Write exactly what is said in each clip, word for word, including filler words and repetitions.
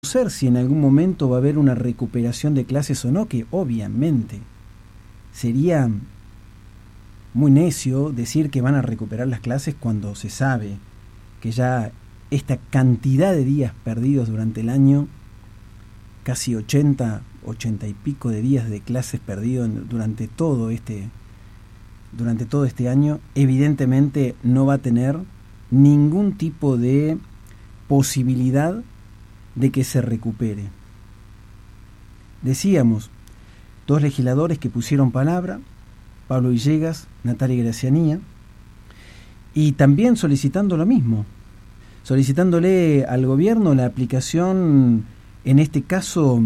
conocer si en algún momento va a haber una recuperación de clases o no, que obviamente sería muy necio decir que van a recuperar las clases cuando se sabe que ya esta cantidad de días perdidos durante el año, casi ochenta, ochenta y pico de días de clases perdidos durante todo este durante todo este año, evidentemente no va a tener ningún tipo de posibilidad de que se recupere. Decíamos, dos legisladores que pusieron palabra, Pablo Villegas, Natalia Gracianía, y también solicitando lo mismo, solicitándole al gobierno la aplicación, en este caso,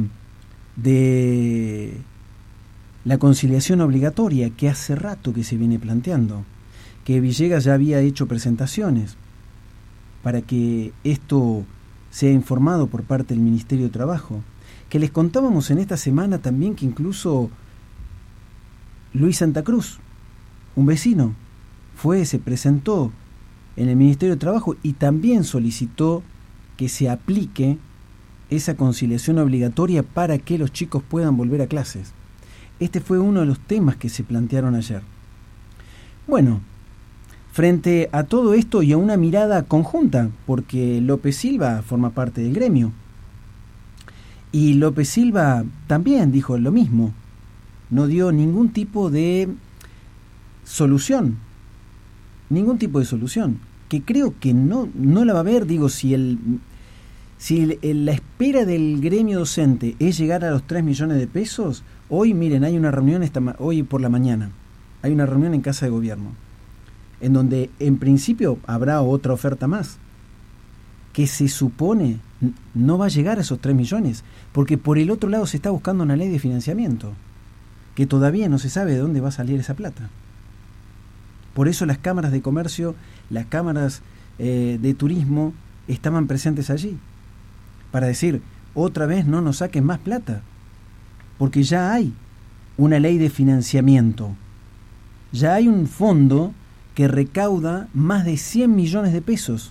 de la conciliación obligatoria, que hace rato que se viene planteando, que Villegas ya había hecho presentaciones para que esto sea informado por parte del Ministerio de Trabajo, que les contábamos en esta semana también que incluso Luis Santa Cruz, un vecino, fue, se presentó en el Ministerio de Trabajo y también solicitó que se aplique esa conciliación obligatoria para que los chicos puedan volver a clases. Este fue uno de los temas que se plantearon ayer. Bueno, frente a todo esto y a una mirada conjunta, porque López Silva forma parte del gremio, y López Silva también dijo lo mismo, no dio ningún tipo de solución, ningún tipo de solución, que creo que no, no la va a haber. Digo, si el si el, el, la espera del gremio docente es llegar a los tres millones de pesos, hoy miren, hay una reunión esta hoy por la mañana, hay una reunión en Casa de Gobierno, en donde en principio habrá otra oferta más, que se supone no va a llegar a esos tres millones, porque por el otro lado se está buscando una ley de financiamiento, que todavía no se sabe de dónde va a salir esa plata. Por eso las cámaras de comercio, las cámaras eh, de turismo estaban presentes allí, para decir, otra vez no nos saquen más plata, porque ya hay una ley de financiamiento, ya hay un fondo que recauda más de cien millones de pesos,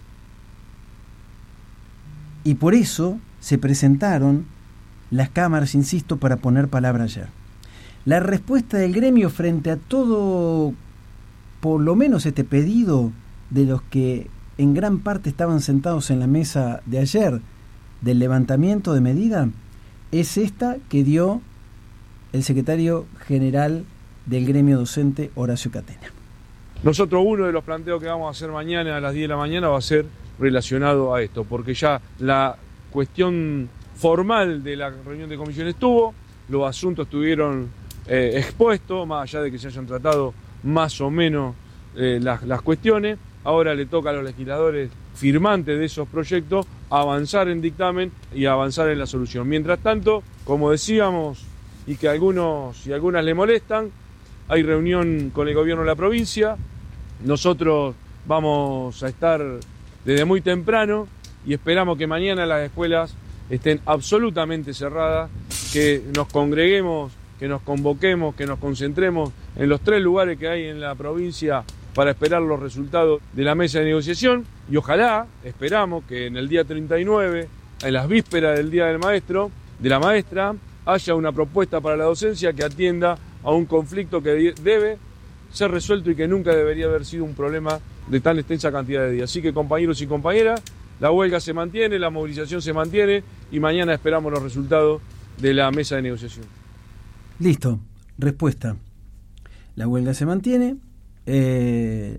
y por eso se presentaron las cámaras, insisto, para poner palabra ayer. La respuesta del gremio frente a todo, por lo menos este pedido de los que en gran parte estaban sentados en la mesa de ayer del levantamiento de medida, es esta que dio el secretario general del gremio docente, Horacio Catena. Nosotros uno de los planteos que vamos a hacer mañana a las diez de la mañana va a ser relacionado a esto, porque ya la cuestión formal de la reunión de comisión estuvo, los asuntos estuvieron eh, expuestos, más allá de que se hayan tratado más o menos eh, las, las cuestiones. Ahora le toca a los legisladores firmantes de esos proyectos avanzar en dictamen y avanzar en la solución. Mientras tanto, como decíamos, y que a algunos y algunas le molestan, hay reunión con el gobierno de la provincia. Nosotros vamos a estar desde muy temprano y esperamos que mañana las escuelas estén absolutamente cerradas, que nos congreguemos, que nos convoquemos, que nos concentremos en los tres lugares que hay en la provincia para esperar los resultados de la mesa de negociación, y ojalá, esperamos que en el día treinta y nueve, en las vísperas del Día del Maestro, de la maestra, haya una propuesta para la docencia que atienda a un conflicto que debe ser resuelto y que nunca debería haber sido un problema de tan extensa cantidad de días. Así que, compañeros y compañeras, la huelga se mantiene, la movilización se mantiene y mañana esperamos los resultados de la mesa de negociación. Listo, respuesta. La huelga se mantiene. Eh,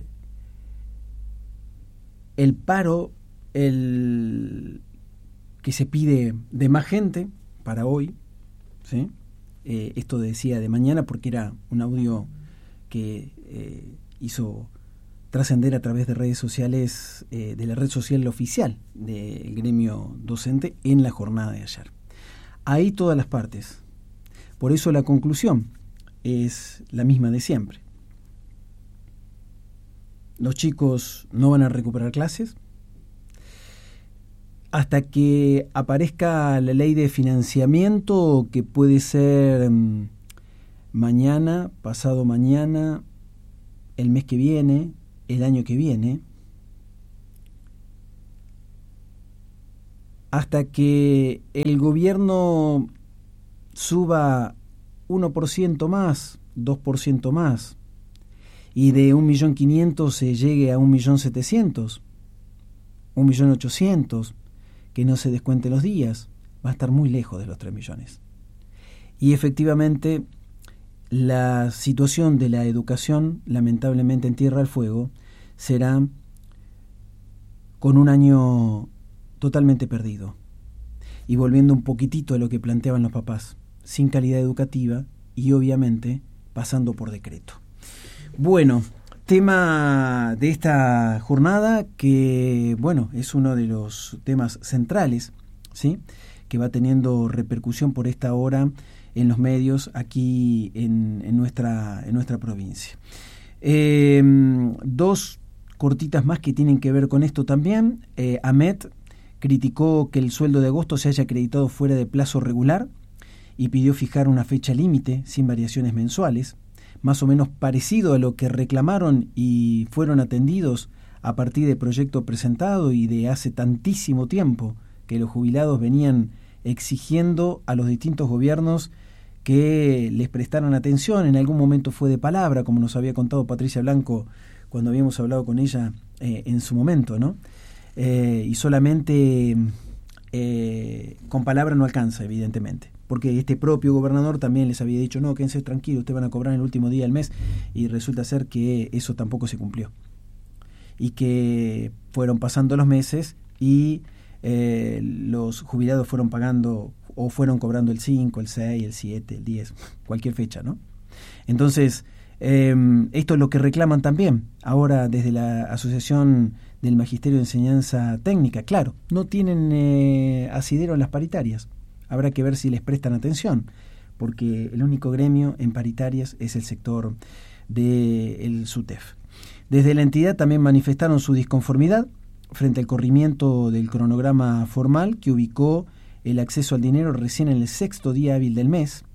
el paro, el que se pide de más gente para hoy, ¿sí? Eh, esto decía de mañana porque era un audio que eh, hizo trascender a través de redes sociales, eh, de la red social oficial del gremio docente en la jornada de ayer. Ahí todas las partes. Por eso la conclusión es la misma de siempre. Los chicos no van a recuperar clases hasta que aparezca la ley de financiamiento, que puede ser um, mañana, pasado mañana, el mes que viene, el año que viene. hasta que el gobierno suba uno por ciento más, dos por ciento más, y de un millón quinientos se llegue a un millón setecientos, un millón ochocientos, que no se descuente los días, va a estar muy lejos de los tres millones. Y efectivamente, la situación de la educación, lamentablemente en Tierra del Fuego, será con un año totalmente perdido. Y volviendo un poquitito a lo que planteaban los papás, sin calidad educativa y obviamente pasando por decreto. Bueno, tema de esta jornada que, bueno, es uno de los temas centrales, ¿sí?, que va teniendo repercusión por esta hora en los medios aquí en, en, nuestra, en nuestra provincia. Eh, dos cortitas más que tienen que ver con esto también. Eh, AMET criticó que el sueldo de agosto se haya acreditado fuera de plazo regular y pidió fijar una fecha límite sin variaciones mensuales, más o menos parecido a lo que reclamaron y fueron atendidos a partir del proyecto presentado y de hace tantísimo tiempo que los jubilados venían exigiendo a los distintos gobiernos que les prestaran atención. En algún momento fue de palabra, como nos había contado Patricia Blanco cuando habíamos hablado con ella eh, en su momento, ¿no? Eh, y solamente eh, con palabra no alcanza, evidentemente, porque este propio gobernador también les había dicho, no, quédense tranquilos, ustedes van a cobrar en el último día del mes, y resulta ser que eso tampoco se cumplió. Y que fueron pasando los meses y eh, los jubilados fueron pagando o fueron cobrando el cinco, el seis, el siete, el diez, cualquier fecha, ¿no? Entonces, eh, esto es lo que reclaman también ahora desde la Asociación del Magisterio de Enseñanza Técnica. Claro, no tienen eh, asidero en las paritarias. Habrá que ver si les prestan atención, porque el único gremio en paritarias es el sector del SUTEF. Desde la entidad también manifestaron su disconformidad frente al corrimiento del cronograma formal que ubicó el acceso al dinero recién en el sexto día hábil del mes.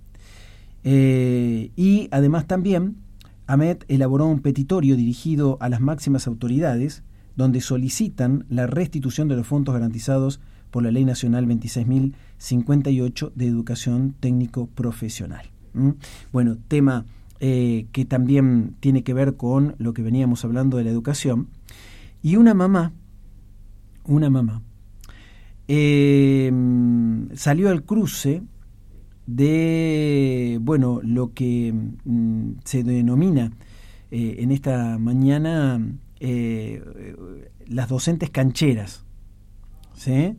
Eh, y además también AMET elaboró un petitorio dirigido a las máximas autoridades donde solicitan la restitución de los fondos garantizados por la Ley Nacional veintiséis mil cincuenta y ocho de Educación Técnico Profesional. ¿Mm? Bueno, tema eh, que también tiene que ver con lo que veníamos hablando de la educación. Y una mamá, una mamá, eh, salió al cruce de, bueno, lo que mm, se denomina eh, en esta mañana eh, las docentes cancheras, ¿sí?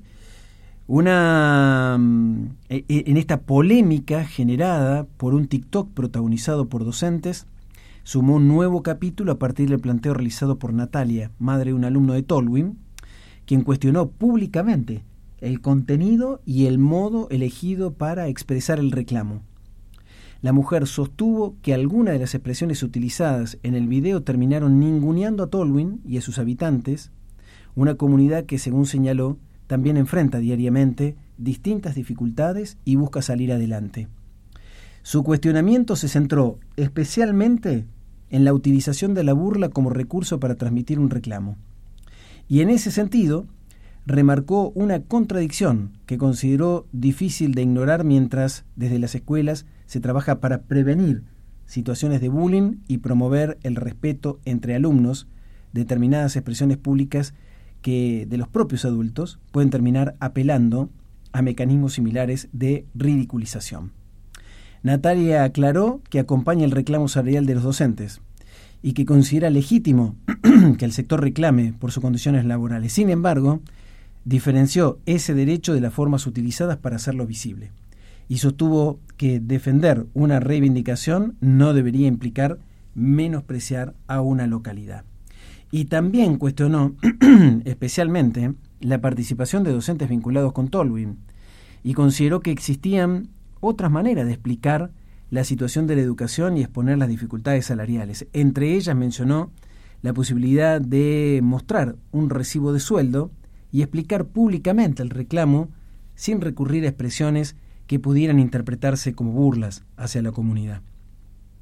Una en esta polémica generada por un TikTok protagonizado por docentes, sumó un nuevo capítulo a partir del planteo realizado por Natalia, madre de un alumno de Tolwyn, quien cuestionó públicamente el contenido y el modo elegido para expresar el reclamo. La mujer sostuvo que algunas de las expresiones utilizadas en el video terminaron ninguneando a Tolwyn y a sus habitantes, una comunidad que, según señaló, también enfrenta diariamente distintas dificultades y busca salir adelante. Su cuestionamiento se centró especialmente en la utilización de la burla como recurso para transmitir un reclamo. Y en ese sentido, remarcó una contradicción que consideró difícil de ignorar mientras desde las escuelas se trabaja para prevenir situaciones de bullying y promover el respeto entre alumnos. Determinadas expresiones públicas que de los propios adultos pueden terminar apelando a mecanismos similares de ridiculización. Natalia aclaró que acompaña el reclamo salarial de los docentes y que considera legítimo que el sector reclame por sus condiciones laborales. Sin embargo, diferenció ese derecho de las formas utilizadas para hacerlo visible y sostuvo que defender una reivindicación no debería implicar menospreciar a una localidad. Y también cuestionó especialmente la participación de docentes vinculados con Tolwyn y consideró que existían otras maneras de explicar la situación de la educación y exponer las dificultades salariales. Entre ellas mencionó la posibilidad de mostrar un recibo de sueldo y explicar públicamente el reclamo sin recurrir a expresiones que pudieran interpretarse como burlas hacia la comunidad.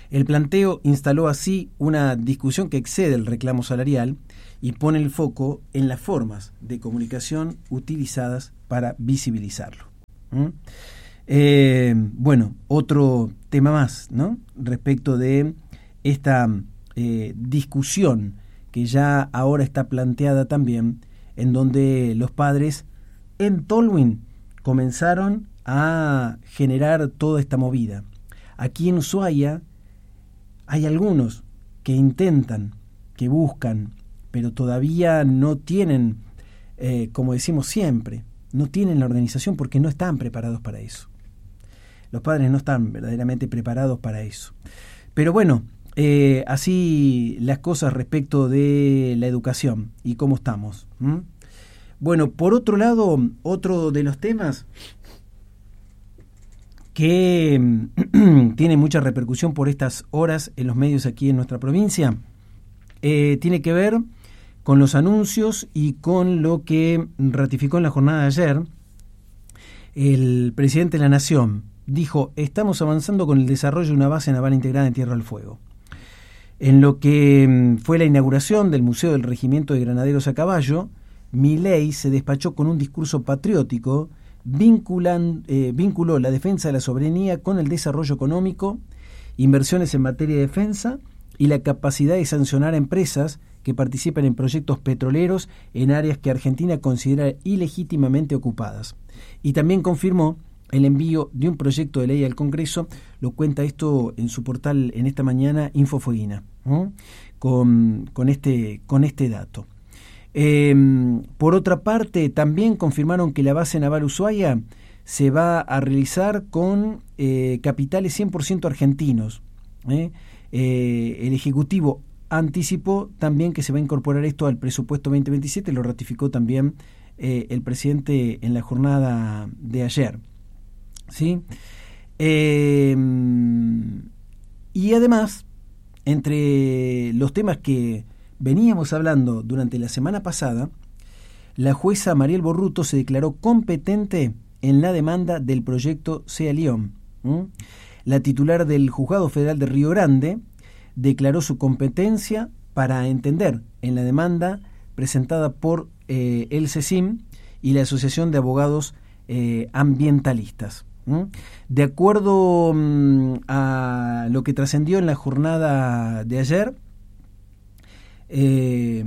El planteo instaló así una discusión que excede el reclamo salarial y pone el foco en las formas de comunicación utilizadas para visibilizarlo. ¿Mm? Eh, bueno, otro tema más, ¿no?, respecto de esta eh, discusión que ya ahora está planteada también, en donde los padres en Tolwyn comenzaron a generar toda esta movida. Aquí en Ushuaia hay algunos que intentan, que buscan, pero todavía no tienen, eh, como decimos siempre, no tienen la organización porque no están preparados para eso. Los padres no están verdaderamente preparados para eso. Pero bueno, eh, así las cosas respecto de la educación y cómo estamos. ¿Mm? Bueno, por otro lado, otro de los temas que tiene mucha repercusión por estas horas en los medios aquí en nuestra provincia, eh, tiene que ver con los anuncios y con lo que ratificó en la jornada de ayer el presidente de la Nación. Dijo: estamos avanzando con el desarrollo de una base naval integrada en Tierra del Fuego. En lo que fue la inauguración del Museo del Regimiento de Granaderos a Caballo, Milei se despachó con un discurso patriótico, vinculan, eh, vinculó la defensa de la soberanía con el desarrollo económico, inversiones en materia de defensa y la capacidad de sancionar a empresas que participan en proyectos petroleros en áreas que Argentina considera ilegítimamente ocupadas. Y también confirmó el envío de un proyecto de ley al Congreso. Lo cuenta esto en su portal en esta mañana, Infofueguina, ¿eh? con, con, este, con este dato. Eh, por otra parte, también confirmaron que la base naval Ushuaia se va a realizar con eh, capitales cien por ciento argentinos. ¿eh? Eh, el Ejecutivo anticipó también que se va a incorporar esto al presupuesto veinte veintisiete, lo ratificó también eh, el presidente en la jornada de ayer. ¿Sí? Eh, y además, entre los temas que veníamos hablando durante la semana pasada, la jueza Mariel Borruto se declaró competente en la demanda del proyecto Sea León. ¿Mm? La titular del Juzgado Federal de Río Grande declaró su competencia para entender en la demanda presentada por eh, el CECIM y la Asociación de Abogados eh, Ambientalistas. ¿Mm? De acuerdo mm, a lo que trascendió en la jornada de ayer, eh,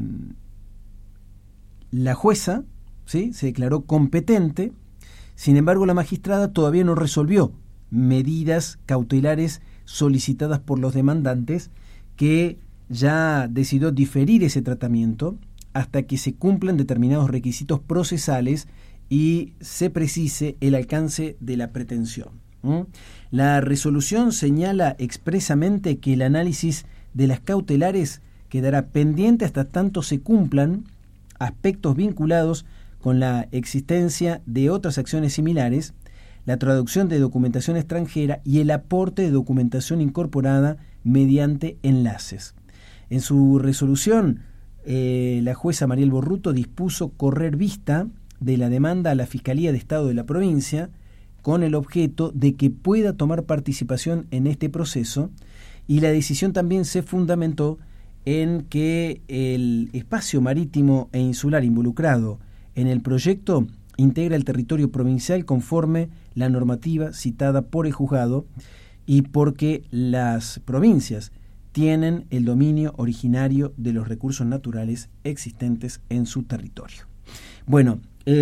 la jueza, ¿sí?, se declaró competente. Sin embargo, la magistrada todavía no resolvió medidas cautelares solicitadas por los demandantes, que ya decidió diferir ese tratamiento hasta que se cumplan determinados requisitos procesales y se precise el alcance de la pretensión. ¿Mm? La resolución señala expresamente que el análisis de las cautelares quedará pendiente hasta tanto se cumplan aspectos vinculados con la existencia de otras acciones similares, la traducción de documentación extranjera y el aporte de documentación incorporada mediante enlaces. En su resolución, eh, la jueza Mariel Borruto dispuso correr vista de la demanda a la Fiscalía de Estado de la provincia con el objeto de que pueda tomar participación en este proceso, y la decisión también se fundamentó en que el espacio marítimo e insular involucrado en el proyecto integra el territorio provincial conforme la normativa citada por el juzgado y porque las provincias tienen el dominio originario de los recursos naturales existentes en su territorio. Bueno,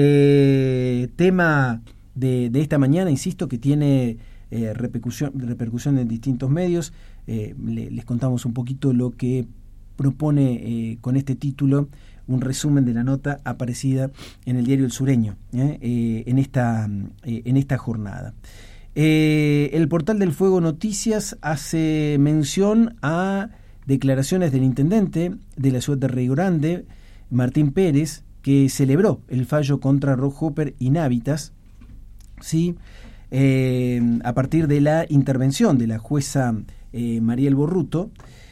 eh, tema de, de esta mañana, insisto, que tiene eh, repercusión, repercusión en distintos medios. Eh, le, les contamos un poquito lo que propone eh, con este título, un resumen de la nota aparecida en el diario El Sureño eh, eh, en, esta, eh, en esta jornada. Eh, el portal del Fuego Noticias hace mención a declaraciones del intendente de la ciudad de Río Grande, Martín Pérez, que celebró el fallo contra Rockhoper Inhábitas, ¿sí? eh, a partir de la intervención de la jueza eh, Mariel Borruto.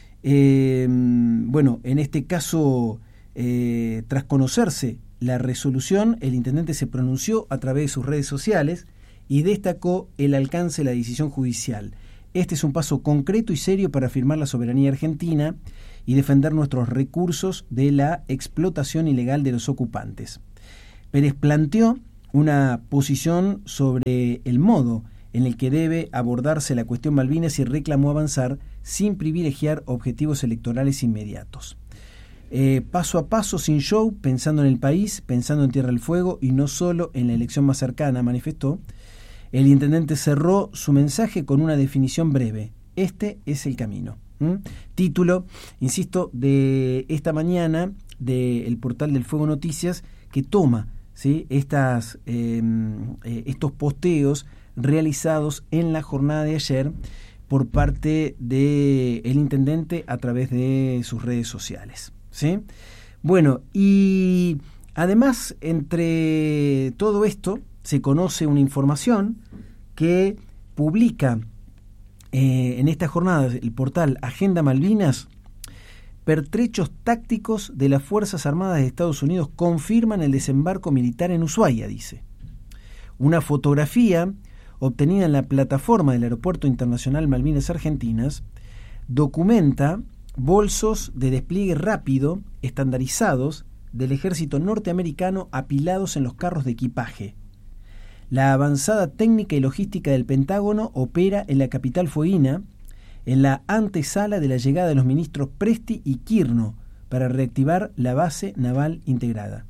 Eh, bueno, en este caso, eh, tras conocerse la resolución, el intendente se pronunció a través de sus redes sociales y destacó el alcance de la decisión judicial. Este es un paso concreto y serio para afirmar la soberanía argentina y defender nuestros recursos de la explotación ilegal de los ocupantes. Pérez planteó una posición sobre el modo en el que debe abordarse la cuestión Malvinas y reclamó avanzar sin privilegiar objetivos electorales inmediatos. Eh, paso a paso, sin show, pensando en el país, pensando en Tierra del Fuego y no solo en la elección más cercana, manifestó. El intendente cerró su mensaje con una definición breve. Este es el camino. ¿Mm? Título, insisto, de esta mañana del portal del Fuego Noticias, que toma, ¿sí?, estas, eh, eh, estos posteos realizados en la jornada de ayer por parte del intendente a través de sus redes sociales. ¿Sí? Bueno, y además, entre todo esto, se conoce una información que publica eh, en esta jornada el portal Agenda Malvinas. Pertrechos tácticos de las Fuerzas Armadas de Estados Unidos confirman el desembarco militar en Ushuaia, dice. Una fotografía obtenida en la plataforma del Aeropuerto Internacional Malvinas Argentinas documenta bolsos de despliegue rápido estandarizados del ejército norteamericano apilados en los carros de equipaje. La avanzada técnica y logística del Pentágono opera en la capital fueguina en la antesala de la llegada de los ministros Presti y Quirno para reactivar la base naval integrada.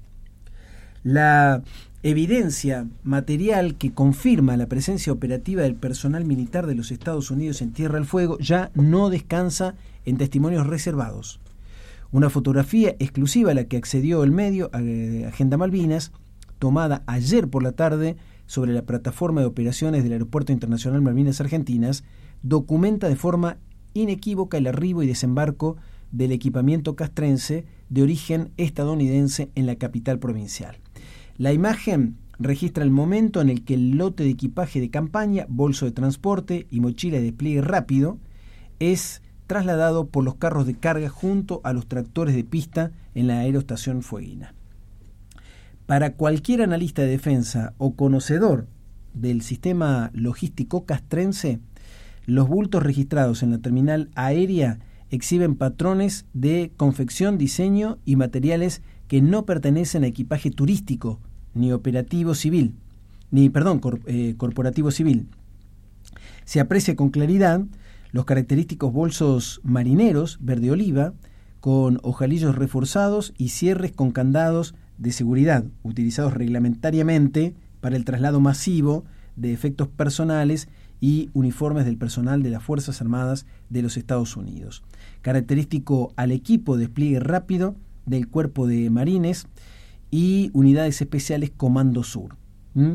La evidencia material que confirma la presencia operativa del personal militar de los Estados Unidos en Tierra del Fuego ya no descansa en testimonios reservados. Una fotografía exclusiva a la que accedió el medio Agenda Malvinas, tomada ayer por la tarde sobre la plataforma de operaciones del Aeropuerto Internacional Malvinas Argentinas, documenta de forma inequívoca el arribo y desembarco del equipamiento castrense de origen estadounidense en la capital provincial. La imagen registra el momento en el que el lote de equipaje de campaña, bolso de transporte y mochila de despliegue rápido es trasladado por los carros de carga junto a los tractores de pista en la aeroestación fueguina. Para cualquier analista de defensa o conocedor del sistema logístico castrense, los bultos registrados en la terminal aérea exhiben patrones de confección, diseño y materiales que no pertenecen a equipaje turístico ni operativo civil, ni, perdón, cor, eh, corporativo civil. Se aprecia con claridad los característicos bolsos marineros verde oliva con ojalillos reforzados y cierres con candados de seguridad utilizados reglamentariamente para el traslado masivo de efectos personales y uniformes del personal de las Fuerzas Armadas de los Estados Unidos. Característico al equipo de despliegue rápido del Cuerpo de Marines y Unidades Especiales Comando Sur. ¿Mm?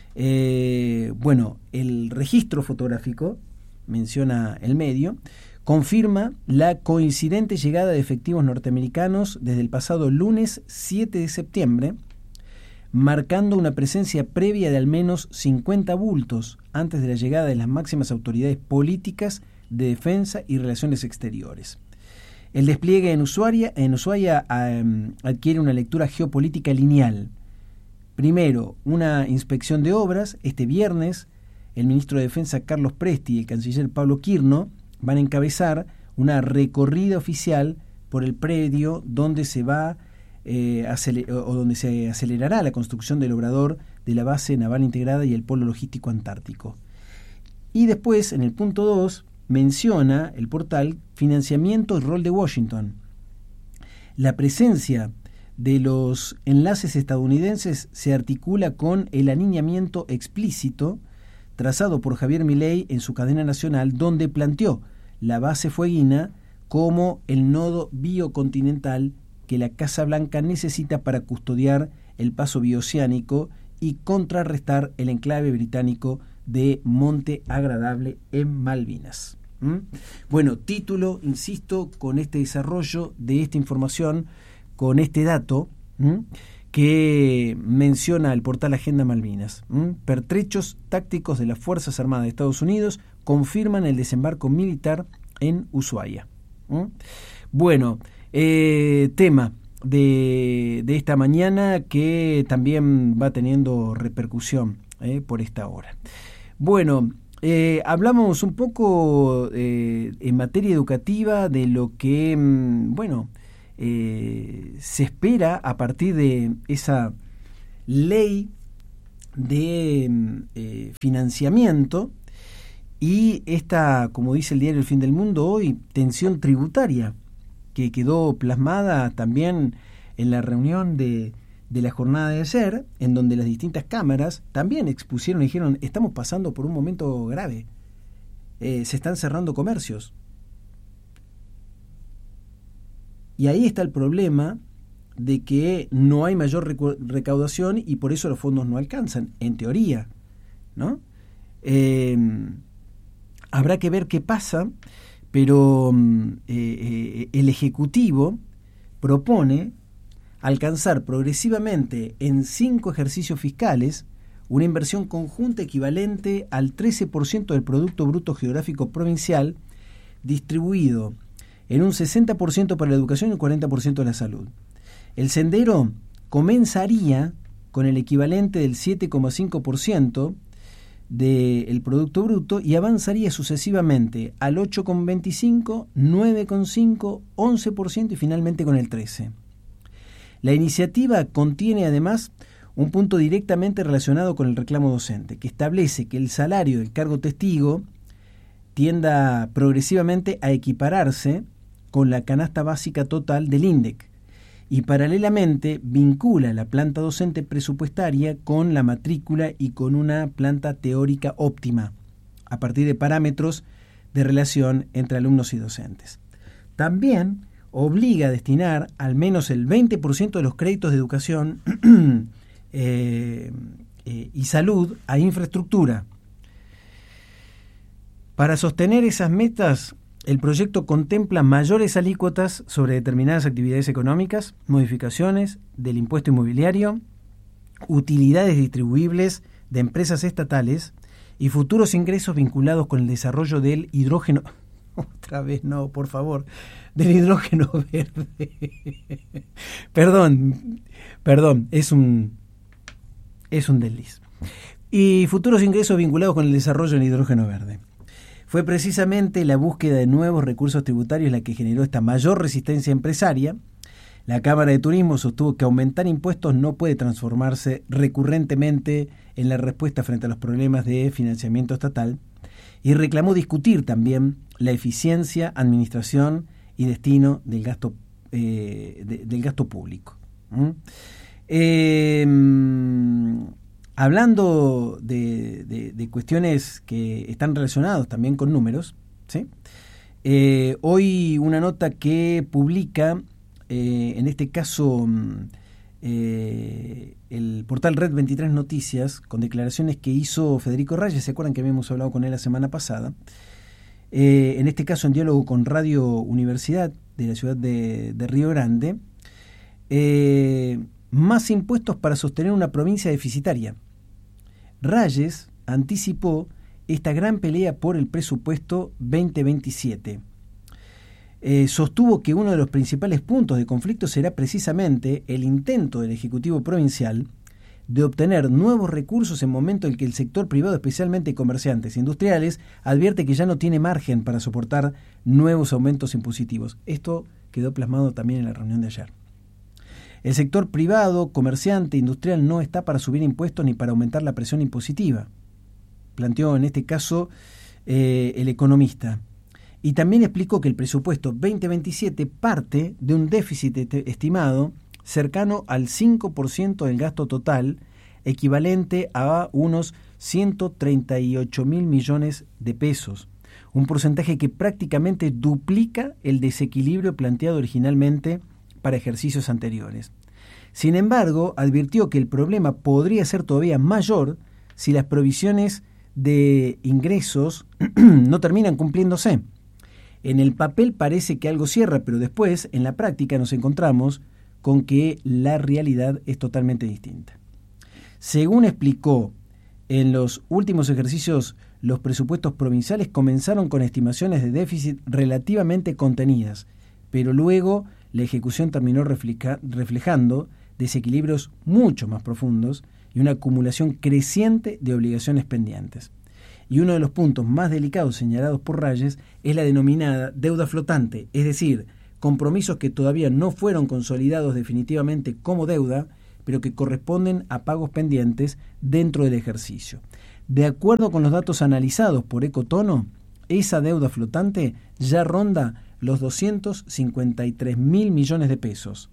Eh, bueno, el registro fotográfico, menciona el medio, confirma la coincidente llegada de efectivos norteamericanos desde el pasado lunes siete de septiembre, marcando una presencia previa de al menos cincuenta bultos antes de la llegada de las máximas autoridades políticas de defensa y relaciones exteriores. El despliegue en Ushuaia, en Ushuaia um, adquiere una lectura geopolítica lineal. Primero, una inspección de obras. Este viernes, el ministro de Defensa Carlos Presti y el canciller Pablo Quirno van a encabezar una recorrida oficial por el predio donde se va eh, aceler- o donde se acelerará la construcción del obrador de la base naval integrada y el polo logístico antártico. Y después, en el punto dos, menciona el portal financiamiento y rol de Washington. La presencia de los enlaces estadounidenses se articula con el alineamiento explícito trazado por Javier Milei en su cadena nacional, donde planteó la base fueguina como el nodo biocontinental que la Casa Blanca necesita para custodiar el paso bioceánico y contrarrestar el enclave británico de Monte Agradable en Malvinas. ¿Mm? Bueno, título, insisto, con este desarrollo de esta información, con este dato ¿Mm? que menciona el portal Agenda Malvinas. ¿Mm? Pertrechos tácticos de las Fuerzas Armadas de Estados Unidos confirman el desembarco militar en Ushuaia. ¿Mm? Bueno, eh, tema de, de esta mañana que también va teniendo repercusión eh, por esta hora. Bueno, eh, hablamos un poco eh, en materia educativa de lo que, mm, bueno, eh, se espera a partir de esa ley de eh, financiamiento y esta, como dice el diario El Fin del Mundo hoy, tensión tributaria que quedó plasmada también en la reunión de, de la jornada de ayer, en donde las distintas cámaras también expusieron y dijeron, estamos pasando por un momento grave, eh, se están cerrando comercios. Y ahí está el problema de que no hay mayor recaudación y por eso los fondos no alcanzan, en teoría, ¿no? Eh, habrá que ver qué pasa, pero eh, eh, el Ejecutivo propone alcanzar progresivamente en cinco ejercicios fiscales una inversión conjunta equivalente al trece por ciento del Producto Bruto Geográfico Provincial, distribuido en un sesenta por ciento para la educación y un cuarenta por ciento de la salud. El sendero comenzaría con el equivalente del siete coma cinco por ciento del Producto Bruto y avanzaría sucesivamente al ocho coma veinticinco por ciento, nueve coma cinco por ciento, once por ciento y finalmente con el trece por ciento. La iniciativa contiene además un punto directamente relacionado con el reclamo docente, que establece que el salario del cargo testigo tienda progresivamente a equipararse con la canasta básica total del INDEC y paralelamente vincula la planta docente presupuestaria con la matrícula y con una planta teórica óptima, a partir de parámetros de relación entre alumnos y docentes. También obliga a destinar al menos el veinte por ciento de los créditos de educación eh, eh, y salud a infraestructura. Para sostener esas metas, el proyecto contempla mayores alícuotas sobre determinadas actividades económicas, modificaciones del impuesto inmobiliario, utilidades distribuibles de empresas estatales y futuros ingresos vinculados con el desarrollo del hidrógeno. Otra vez no, por favor, del hidrógeno verde. perdón, perdón, es un, es un desliz. Y futuros ingresos vinculados con el desarrollo del hidrógeno verde. Fue precisamente la búsqueda de nuevos recursos tributarios la que generó esta mayor resistencia empresaria. La Cámara de Turismo sostuvo que aumentar impuestos no puede transformarse recurrentemente en la respuesta frente a los problemas de financiamiento estatal y reclamó discutir también la eficiencia, administración y destino del gasto, eh, de, del gasto público. ¿Mm? Eh, hablando de, de, de cuestiones que están relacionadas también con números, ¿sí? Eh, hoy una nota que publica, eh, en este caso, eh, el portal Red veintitrés Noticias, con declaraciones que hizo Federico Reyes, ¿se acuerdan que habíamos hablado con él la semana pasada? Eh, en este caso en diálogo con Radio Universidad de la ciudad de, de Río Grande, eh, más impuestos para sostener una provincia deficitaria. Reyes anticipó esta gran pelea por el presupuesto veinte veintisiete. Eh, sostuvo que uno de los principales puntos de conflicto será precisamente el intento del Ejecutivo Provincial de obtener nuevos recursos en momento en que el sector privado, especialmente comerciantes e industriales, advierte que ya no tiene margen para soportar nuevos aumentos impositivos. Esto quedó plasmado también en la reunión de ayer. El sector privado, comerciante, industrial no está para subir impuestos ni para aumentar la presión impositiva, planteó en este caso eh, el economista. Y también explicó que el presupuesto veinte veintisiete parte de un déficit estimado cercano al cinco por ciento del gasto total, equivalente a unos ciento treinta y ocho mil millones de pesos, un porcentaje que prácticamente duplica el desequilibrio planteado originalmente para ejercicios anteriores. Sin embargo, advirtió que el problema podría ser todavía mayor si las provisiones de ingresos no terminan cumpliéndose. En el papel parece que algo cierra, pero después, en la práctica, nos encontramos con que la realidad es totalmente distinta. Según explicó, en los últimos ejercicios los presupuestos provinciales comenzaron con estimaciones de déficit relativamente contenidas, pero luego la ejecución terminó refleja, reflejando desequilibrios mucho más profundos y una acumulación creciente de obligaciones pendientes. Y uno de los puntos más delicados señalados por Reyes es la denominada deuda flotante, es decir, compromisos que todavía no fueron consolidados definitivamente como deuda, pero que corresponden a pagos pendientes dentro del ejercicio. De acuerdo con los datos analizados por Ecotono, esa deuda flotante ya ronda los doscientos cincuenta y tres mil millones de pesos.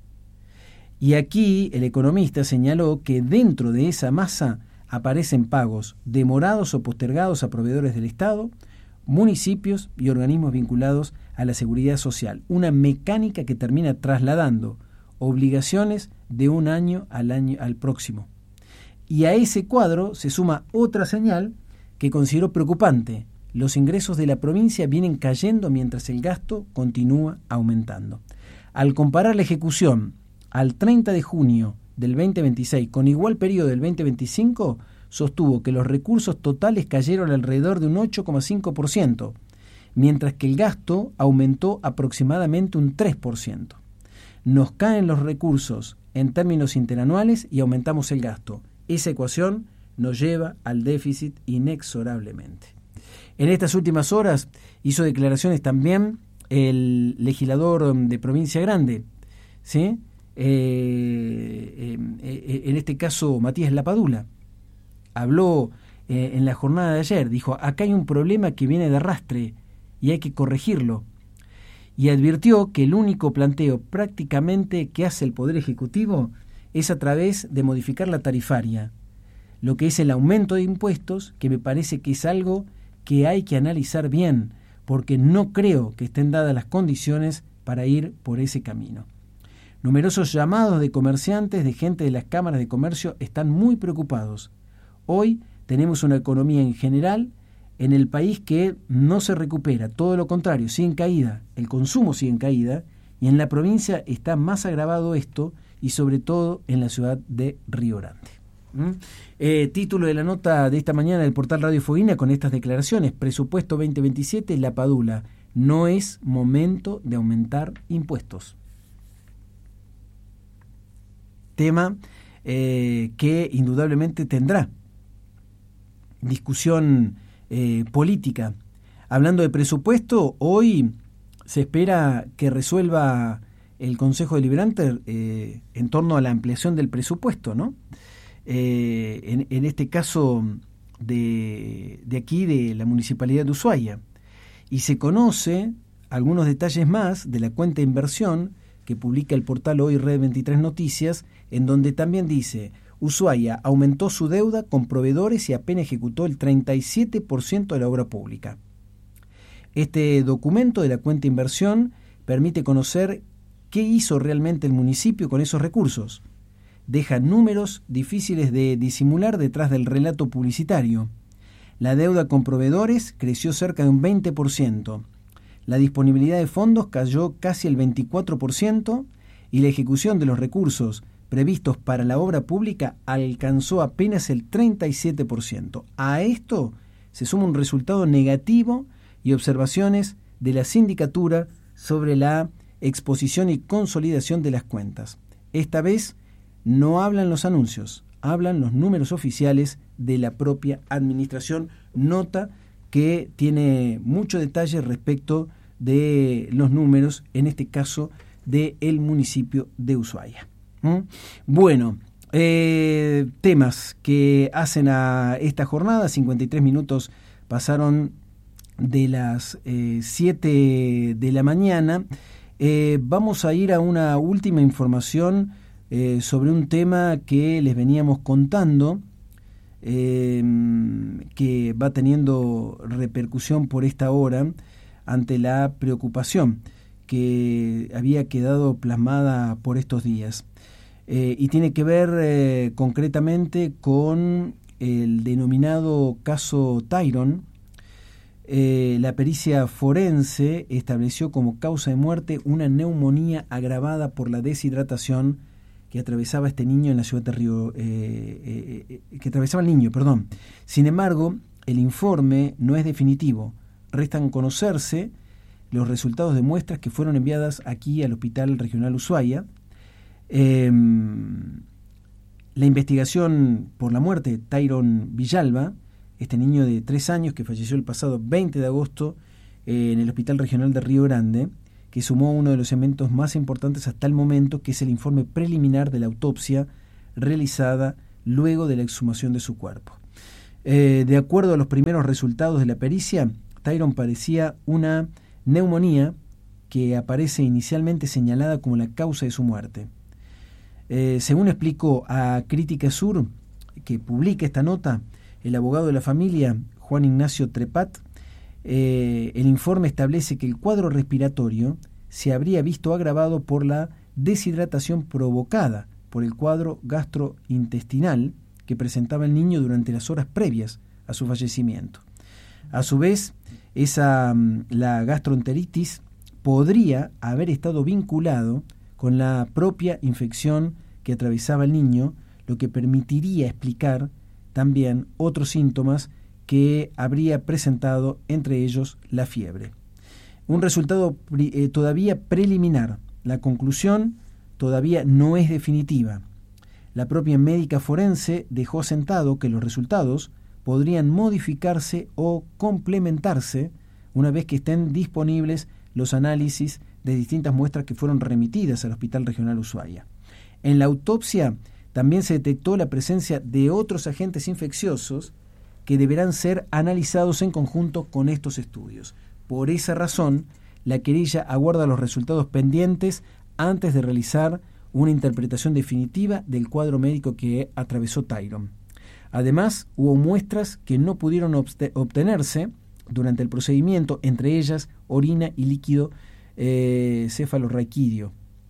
Y aquí el economista señaló que dentro de esa masa aparecen pagos demorados o postergados a proveedores del Estado, municipios y organismos vinculados a la seguridad social, una mecánica que termina trasladando obligaciones de un año al año al próximo. Y a ese cuadro se suma otra señal que considero preocupante: los ingresos de la provincia vienen cayendo mientras el gasto continúa aumentando. Al comparar la ejecución al treinta de junio del veinte veintiséis con igual periodo del veinte veinticinco, sostuvo que los recursos totales cayeron alrededor de un ocho coma cinco por ciento, mientras que el gasto aumentó aproximadamente un tres por ciento. Nos caen los recursos en términos interanuales y aumentamos el gasto. Esa ecuación nos lleva al déficit inexorablemente. En estas últimas horas hizo declaraciones también el legislador de Provincia Grande, ¿sí? Eh, eh, eh, en este caso Matías Lapadula. Habló eh, en la jornada de ayer, dijo: acá hay un problema que viene de arrastre y hay que corregirlo. Y advirtió que el único planteo prácticamente que hace el Poder Ejecutivo es a través de modificar la tarifaria, lo que es el aumento de impuestos, que me parece que es algo que hay que analizar bien, porque no creo que estén dadas las condiciones para ir por ese camino. Numerosos llamados de comerciantes, de gente de las cámaras de comercio, están muy preocupados. Hoy tenemos una economía en general en el país que no se recupera, todo lo contrario, sigue en caída, el consumo sigue en caída, y en la provincia está más agravado esto, y sobre todo en la ciudad de Río Grande. ¿Mm? Eh, título de la nota de esta mañana del portal Radio Foguina con estas declaraciones: presupuesto veinte veintisiete, Lapadula: no es momento de aumentar impuestos. Tema eh, que indudablemente tendrá discusión eh, política. Hablando de presupuesto, hoy se espera que resuelva el Consejo Deliberante eh, en torno a la ampliación del presupuesto, ¿no? Eh, en, en este caso de, de aquí, de la Municipalidad de Ushuaia. Y se conoce algunos detalles más de la cuenta de inversión que publica el portal Hoy Red veintitrés Noticias, en donde también dice: Ushuaia aumentó su deuda con proveedores y apenas ejecutó el treinta y siete por ciento de la obra pública. Este documento de la cuenta de inversión permite conocer qué hizo realmente el municipio con esos recursos. Deja números difíciles de disimular detrás del relato publicitario. La deuda con proveedores creció cerca de un veinte por ciento. La disponibilidad de fondos cayó casi el veinticuatro por ciento y la ejecución de los recursos previstos para la obra pública alcanzó apenas el treinta y siete por ciento. A esto se suma un resultado negativo y observaciones de la sindicatura sobre la exposición y consolidación de las cuentas. Esta vez no hablan los anuncios, hablan los números oficiales de la propia administración. Nota que tiene mucho detalle respecto de los números, en este caso del municipio de Ushuaia. ¿Mm? Bueno, eh, temas que hacen a esta jornada. Cincuenta y tres minutos pasaron de las eh, siete de la mañana. Eh, vamos a ir a una última información eh, sobre un tema que les veníamos contando, eh, que va teniendo repercusión por esta hora ante la preocupación que había quedado plasmada por estos días. Eh, y tiene que ver eh, concretamente con el denominado caso Tyron. Eh, la pericia forense estableció como causa de muerte una neumonía agravada por la deshidratación que atravesaba este niño en la ciudad de Río, eh, eh, que atravesaba el niño, perdón. Sin embargo, el informe no es definitivo. Restan conocerse los resultados de muestras que fueron enviadas aquí al Hospital Regional Ushuaia. Eh, la investigación por la muerte de Tyron Villalba este niño de tres años que falleció el pasado veinte de agosto eh, en el Hospital Regional de Río Grande, que sumó uno de los elementos más importantes hasta el momento, que es el informe preliminar de la autopsia realizada luego de la exhumación de su cuerpo. Eh, de acuerdo a los primeros resultados de la pericia, Tyron padecía una neumonía que aparece inicialmente señalada como la causa de su muerte. Eh, según explicó a Crítica Sur, que publica esta nota, el abogado de la familia, Juan Ignacio Trepat, eh, el informe establece que el cuadro respiratorio se habría visto agravado por la deshidratación provocada por el cuadro gastrointestinal que presentaba el niño durante las horas previas a su fallecimiento. A su vez, esa, la gastroenteritis podría haber estado vinculado con la propia infección que atravesaba el niño, lo que permitiría explicar también otros síntomas que habría presentado, entre ellos la fiebre. Un resultado eh, todavía preliminar. La conclusión todavía no es definitiva. La propia médica forense dejó sentado que los resultados podrían modificarse o complementarse una vez que estén disponibles los análisis de distintas muestras que fueron remitidas al Hospital Regional Ushuaia. En la autopsia también se detectó la presencia de otros agentes infecciosos que deberán ser analizados en conjunto con estos estudios. Por esa razón, la querella aguarda los resultados pendientes antes de realizar una interpretación definitiva del cuadro médico que atravesó Tyron. Además, hubo muestras que no pudieron obtenerse durante el procedimiento, entre ellas orina y líquido eh, cefalorraquídeo.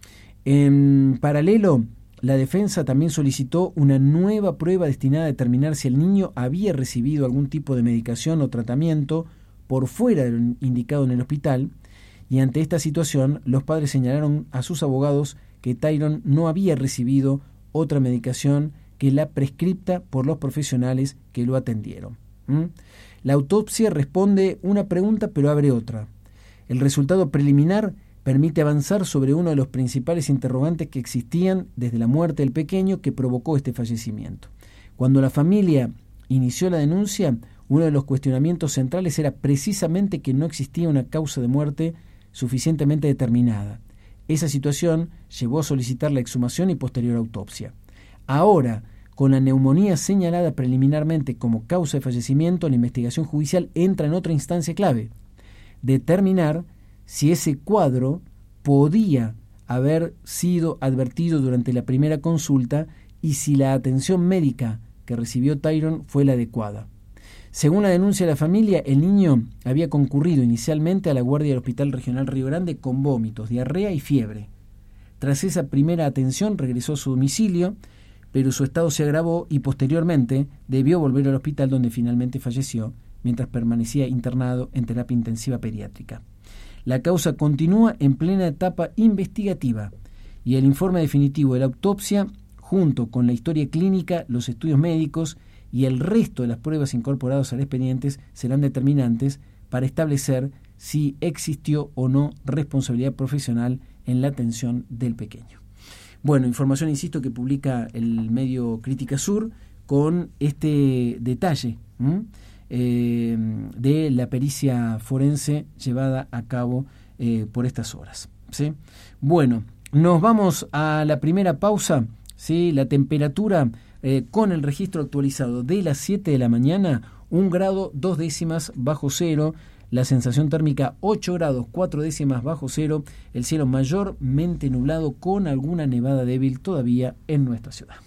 En paralelo, la defensa también solicitó una nueva prueba destinada a determinar si el niño había recibido algún tipo de medicación o tratamiento por fuera de lo indicado en el hospital, y ante esta situación los padres señalaron a sus abogados que Tyron no había recibido otra medicación que la prescripta por los profesionales que lo atendieron. ¿Mm? La autopsia responde una pregunta pero abre otra. El resultado preliminar permite avanzar sobre uno de los principales interrogantes que existían desde la muerte del pequeño que provocó este fallecimiento. Cuando la familia inició la denuncia, uno de los cuestionamientos centrales era precisamente que no existía una causa de muerte suficientemente determinada. Esa situación llevó a solicitar la exhumación y posterior autopsia. Ahora, con la neumonía señalada preliminarmente como causa de fallecimiento, la investigación judicial entra en otra instancia clave: determinar si ese cuadro podía haber sido advertido durante la primera consulta y si la atención médica que recibió Tyron fue la adecuada. Según la denuncia de la familia, el niño había concurrido inicialmente a la guardia del Hospital Regional Río Grande con vómitos, diarrea y fiebre. Tras esa primera atención regresó a su domicilio, pero su estado se agravó y posteriormente debió volver al hospital, donde finalmente falleció mientras permanecía internado en terapia intensiva pediátrica. La causa continúa en plena etapa investigativa y el informe definitivo de la autopsia, junto con la historia clínica, los estudios médicos y el resto de las pruebas incorporadas al expediente, serán determinantes para establecer si existió o no responsabilidad profesional en la atención del pequeño. Bueno, información, insisto, que publica el medio Crítica Sur con este detalle eh, de la pericia forense llevada a cabo eh, por estas horas, ¿sí? Bueno, nos vamos a la primera pausa, ¿sí? La temperatura eh, con el registro actualizado de las siete de la mañana, un grado dos décimas bajo cero. La sensación térmica ocho grados cuatro décimas bajo cero, el cielo mayormente nublado con alguna nevada débil todavía en nuestra ciudad.